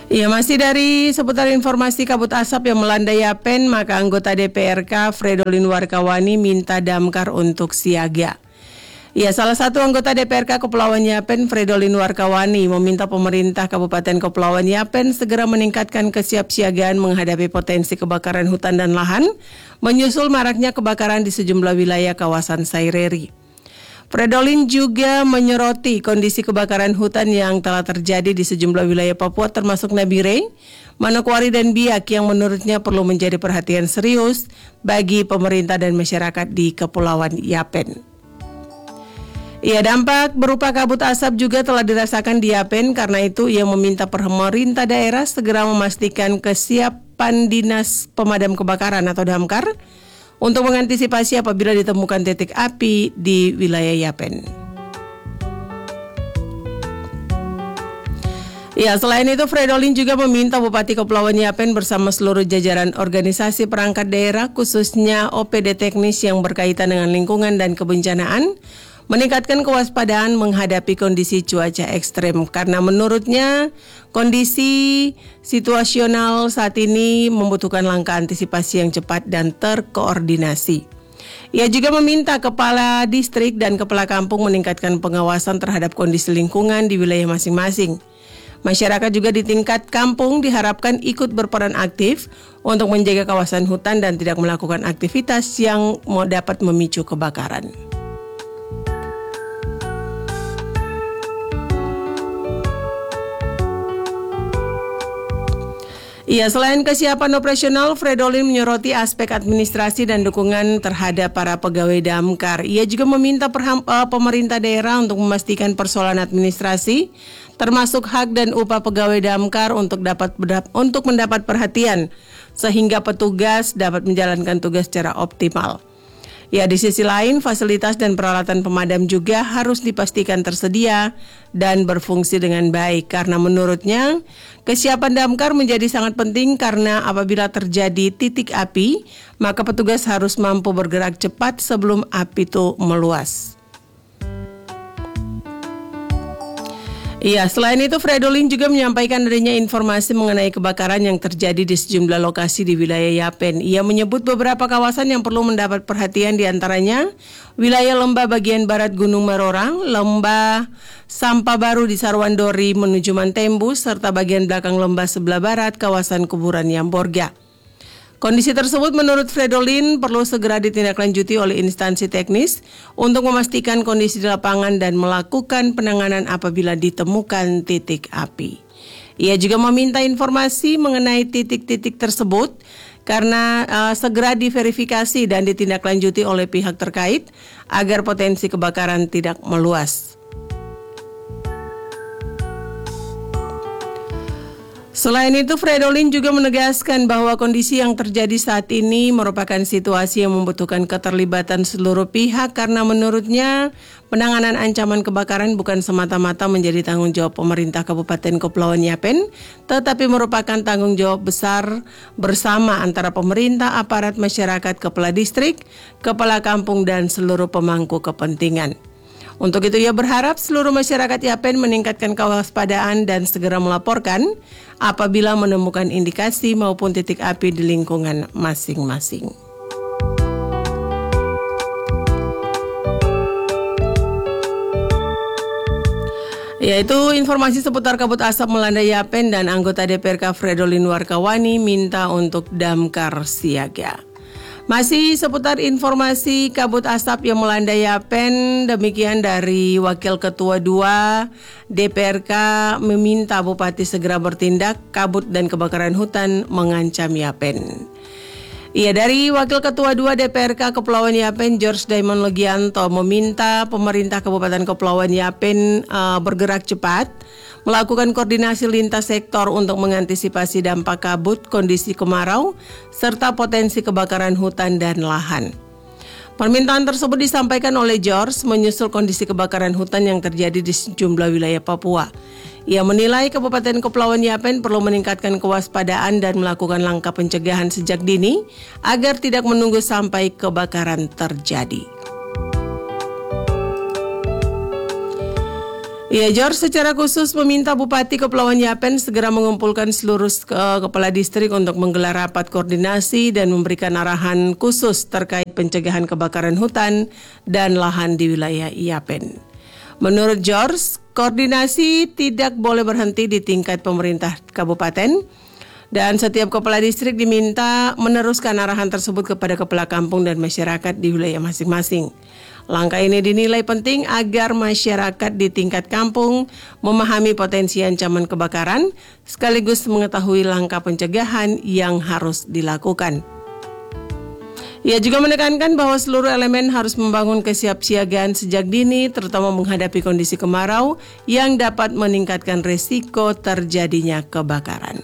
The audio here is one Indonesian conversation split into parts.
Ya, masih dari seputar informasi kabut asap yang melanda Yapen, maka anggota DPRK Fredolin Warkawani minta damkar untuk siaga. Ya, salah satu anggota DPRK Kepulauan Yapen, Fredolin Warkawani, meminta pemerintah Kabupaten Kepulauan Yapen segera meningkatkan kesiapsiagaan menghadapi potensi kebakaran hutan dan lahan, menyusul maraknya kebakaran di sejumlah wilayah kawasan Saireri. Fredolin juga menyoroti kondisi kebakaran hutan yang telah terjadi di sejumlah wilayah Papua termasuk Nabire, Manokwari dan Biak yang menurutnya perlu menjadi perhatian serius bagi pemerintah dan masyarakat di Kepulauan Yapen. Ya, dampak berupa kabut asap juga telah dirasakan di Yapen, karena itu ia meminta pemerintah daerah segera memastikan kesiapan Dinas Pemadam Kebakaran atau Damkar untuk mengantisipasi apabila ditemukan titik api di wilayah Yapen. Ya, selain itu Fredolin juga meminta Bupati Kepulauan Yapen bersama seluruh jajaran organisasi perangkat daerah, khususnya OPD teknis yang berkaitan dengan lingkungan dan kebencanaan, meningkatkan kewaspadaan menghadapi kondisi cuaca ekstrem, karena menurutnya kondisi situasional saat ini membutuhkan langkah antisipasi yang cepat dan terkoordinasi. Ia juga meminta kepala distrik dan kepala kampung meningkatkan pengawasan terhadap kondisi lingkungan di wilayah masing-masing. Masyarakat juga di tingkat kampung diharapkan ikut berperan aktif untuk menjaga kawasan hutan dan tidak melakukan aktivitas yang dapat memicu kebakaran. Iya, selain kesiapan operasional, Fredolin menyoroti aspek administrasi dan dukungan terhadap para pegawai damkar. Ia juga meminta pemerintah daerah untuk memastikan persoalan administrasi, termasuk hak dan upah pegawai damkar untuk mendapat perhatian, sehingga petugas dapat menjalankan tugas secara optimal. Ya, di sisi lain, fasilitas dan peralatan pemadam juga harus dipastikan tersedia dan berfungsi dengan baik, karena menurutnya kesiapan damkar menjadi sangat penting, karena apabila terjadi titik api, maka petugas harus mampu bergerak cepat sebelum api itu meluas. Iya, selain itu Fredolin juga menyampaikan adanya informasi mengenai kebakaran yang terjadi di sejumlah lokasi di wilayah Yapen. Ia menyebut beberapa kawasan yang perlu mendapat perhatian, diantaranya wilayah lembah bagian barat Gunung Marorang, lembah Sampah Baru di Sarwandori menuju Mantembu, serta bagian belakang lembah sebelah barat kawasan kuburan Yamborga. Kondisi tersebut menurut Fredolin perlu segera ditindaklanjuti oleh instansi teknis untuk memastikan kondisi di lapangan dan melakukan penanganan apabila ditemukan titik api. Ia juga meminta informasi mengenai titik-titik tersebut karena segera diverifikasi dan ditindaklanjuti oleh pihak terkait agar potensi kebakaran tidak meluas. Selain itu, Fredolin juga menegaskan bahwa kondisi yang terjadi saat ini merupakan situasi yang membutuhkan keterlibatan seluruh pihak, karena menurutnya penanganan ancaman kebakaran bukan semata-mata menjadi tanggung jawab pemerintah Kabupaten Kepulauan Yapen, tetapi merupakan tanggung jawab besar bersama antara pemerintah, aparat masyarakat, kepala distrik, kepala kampung, dan seluruh pemangku kepentingan. Untuk itu ia berharap seluruh masyarakat Yapen meningkatkan kewaspadaan dan segera melaporkan apabila menemukan indikasi maupun titik api di lingkungan masing-masing. Yaitu informasi seputar kabut asap melanda Yapen, dan anggota DPRK Fredolin Warkawani minta untuk damkar siaga. Masih seputar informasi kabut asap yang melanda Yapen, demikian dari Wakil Ketua 2 DPRK meminta Bupati segera bertindak, kabut dan kebakaran hutan mengancam Yapen. Iya, dari Wakil Ketua 2 DPRK Kepulauan Yapen, George Diamond Logianto, meminta pemerintah Kabupaten Kepulauan Yapen bergerak cepat, melakukan koordinasi lintas sektor untuk mengantisipasi dampak kabut, kondisi kemarau, serta potensi kebakaran hutan dan lahan. Permintaan tersebut disampaikan oleh George menyusul kondisi kebakaran hutan yang terjadi di sejumlah wilayah Papua. Ia menilai Kabupaten Kepulauan Yapen perlu meningkatkan kewaspadaan dan melakukan langkah pencegahan sejak dini agar tidak menunggu sampai kebakaran terjadi. Ya, George secara khusus meminta Bupati Kepulauan Yapen segera mengumpulkan seluruh kepala distrik untuk menggelar rapat koordinasi dan memberikan arahan khusus terkait pencegahan kebakaran hutan dan lahan di wilayah Yapen. Menurut George, koordinasi tidak boleh berhenti di tingkat pemerintah kabupaten dan setiap kepala distrik diminta meneruskan arahan tersebut kepada kepala kampung dan masyarakat di wilayah masing-masing. Langkah ini dinilai penting agar masyarakat di tingkat kampung memahami potensi ancaman kebakaran sekaligus mengetahui langkah pencegahan yang harus dilakukan. Ia juga menekankan bahwa seluruh elemen harus membangun kesiapsiagaan sejak dini, terutama menghadapi kondisi kemarau yang dapat meningkatkan risiko terjadinya kebakaran.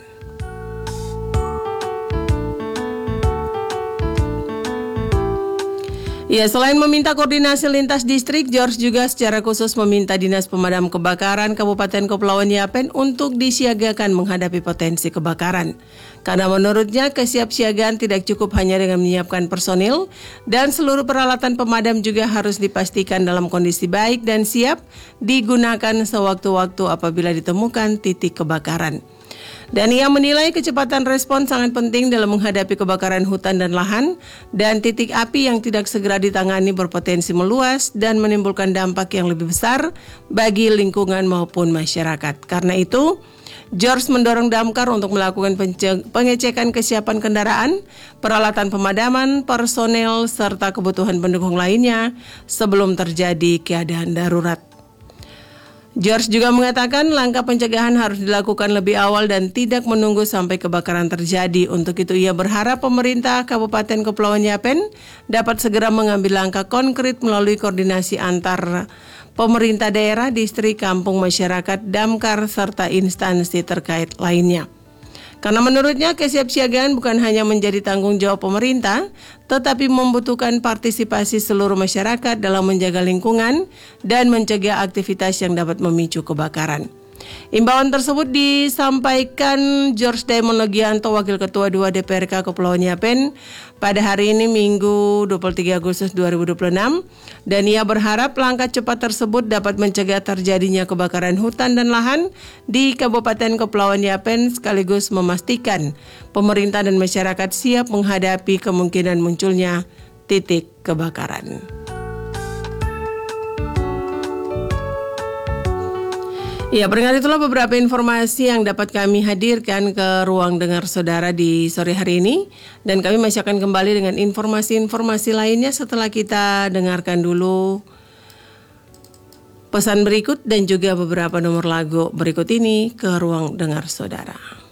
Ya, selain meminta koordinasi lintas distrik, George juga secara khusus meminta Dinas Pemadam Kebakaran Kabupaten Kepulauan Yapen untuk disiagakan menghadapi potensi kebakaran. Karena menurutnya kesiapsiagaan tidak cukup hanya dengan menyiapkan personil dan seluruh peralatan pemadam juga harus dipastikan dalam kondisi baik dan siap digunakan sewaktu-waktu apabila ditemukan titik kebakaran. Dan ia menilai kecepatan respon sangat penting dalam menghadapi kebakaran hutan dan lahan dan titik api yang tidak segera ditangani berpotensi meluas dan menimbulkan dampak yang lebih besar bagi lingkungan maupun masyarakat. Karena itu, George mendorong Damkar untuk melakukan pengecekan kesiapan kendaraan, peralatan pemadaman, personel, serta kebutuhan pendukung lainnya sebelum terjadi keadaan darurat. George juga mengatakan langkah pencegahan harus dilakukan lebih awal dan tidak menunggu sampai kebakaran terjadi. Untuk itu ia berharap pemerintah Kabupaten Kepulauan Yapen dapat segera mengambil langkah konkret melalui koordinasi antar pemerintah daerah, distrik, kampung, masyarakat, Damkar, serta instansi terkait lainnya. Karena menurutnya kesiapsiagaan bukan hanya menjadi tanggung jawab pemerintah, tetapi membutuhkan partisipasi seluruh masyarakat dalam menjaga lingkungan dan mencegah aktivitas yang dapat memicu kebakaran. Imbauan tersebut disampaikan George Damon Logianto, Wakil Ketua 2 DPRK Kepulauan Yapen pada hari ini Minggu 23 Agustus 2026 dan ia berharap langkah cepat tersebut dapat mencegah terjadinya kebakaran hutan dan lahan di Kabupaten Kepulauan Yapen sekaligus memastikan pemerintah dan masyarakat siap menghadapi kemungkinan munculnya titik kebakaran. Ya, pendengar, itulah beberapa informasi yang dapat kami hadirkan ke ruang dengar saudara di sore hari ini. Dan kami masih akan kembali dengan informasi-informasi lainnya setelah kita dengarkan dulu pesan berikut dan juga beberapa nomor lagu berikut ini ke ruang dengar saudara.